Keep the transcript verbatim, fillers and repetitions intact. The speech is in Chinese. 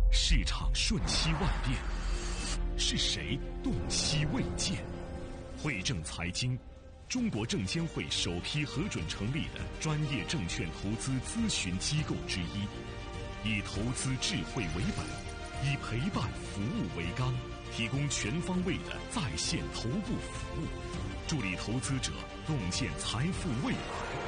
市场瞬息万变，是谁洞悉未见？汇正财经，中国证监会首批核准成立的专业证券投资咨询机构之一，以投资智慧为本，以陪伴服务为纲，提供全方位的在线头部服务，助力投资者洞见财富未来。